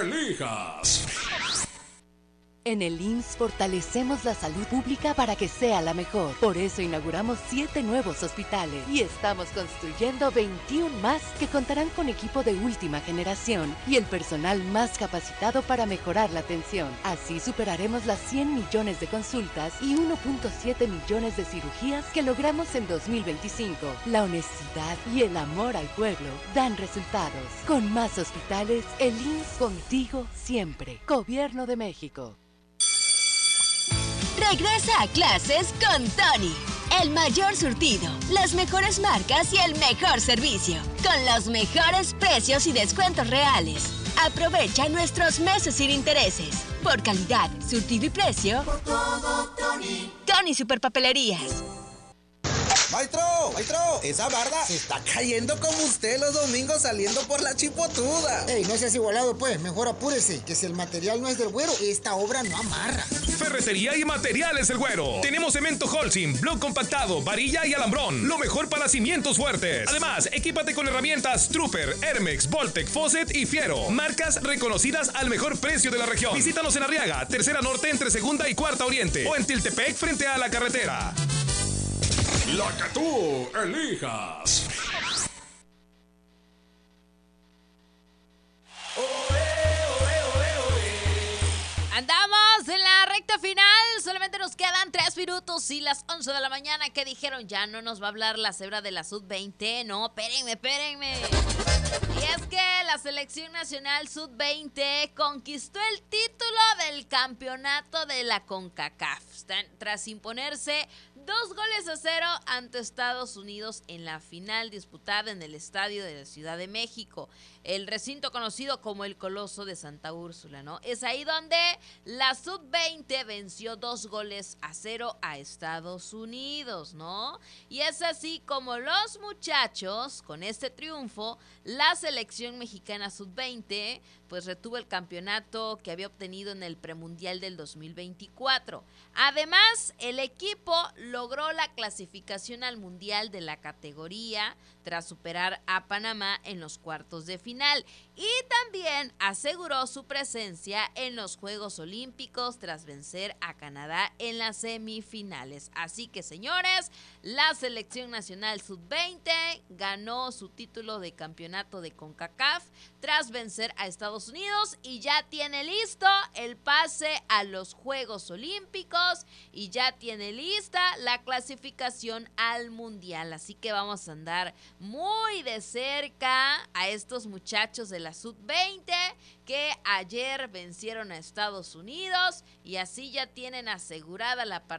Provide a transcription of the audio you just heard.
elijas. En el IMSS fortalecemos la salud pública para que sea la mejor. Por eso inauguramos 7 nuevos hospitales y estamos construyendo 21 más que contarán con equipo de última generación y el personal más capacitado para mejorar la atención. Así superaremos las 100 millones de consultas y 1.7 millones de cirugías que logramos en 2025. La honestidad y el amor al pueblo dan resultados. Con más hospitales, el IMSS contigo siempre. Gobierno de México. Regresa a clases con Tony. El mayor surtido, las mejores marcas y el mejor servicio. Con los mejores precios y descuentos reales. Aprovecha nuestros meses sin intereses. Por calidad, surtido y precio. Por todo, Tony. Tony Superpapelerías. Maestro, esa barda se está cayendo como usted los domingos saliendo por la chipotuda. Ey, no seas igualado pues, mejor apúrese, que si el material no es del güero, esta obra no amarra. Ferretería y Materiales El Güero. Tenemos cemento Holcim, bloc compactado, varilla y alambrón. Lo mejor para cimientos fuertes. Además, equípate con herramientas Trooper, Hermex, Voltec, Fosset y Fiero. Marcas reconocidas al mejor precio de la región. Visítanos en Arriaga, Tercera Norte entre Segunda y Cuarta Oriente. O en Tiltepec frente a la carretera. La que tú elijas. Andamos en la recta final, solamente nos quedan 3 minutos y las 11 de la mañana que dijeron ya no nos va a hablar la cebra de la Sub-20, no, espérenme. Y es que la selección nacional Sub-20 conquistó el título del campeonato de la CONCACAF, tras imponerse 2-0 ante Estados Unidos en la final disputada en el estadio de la Ciudad de México, el recinto conocido como el Coloso de Santa Úrsula, ¿no? Es ahí donde la Sub-20 venció 2-0 a Estados Unidos, ¿no? Y es así como los muchachos, con este triunfo, la selección mexicana Sub-20, pues retuvo el campeonato que había obtenido en el premundial del 2024. Además, el equipo logró la clasificación al mundial de la categoría tras superar a Panamá en los cuartos de final y también aseguró su presencia en los Juegos Olímpicos tras vencer a Canadá en las semifinales. Así que, señores, la selección nacional Sub-20 ganó su título de campeonato de CONCACAF tras vencer a Estados Unidos y ya tiene listo el pase a los Juegos Olímpicos y ya tiene lista la clasificación al mundial. Así que vamos a andar muy de cerca a estos muchachos de la Sub-20 que ayer vencieron a Estados Unidos y así ya tienen asegurada la participación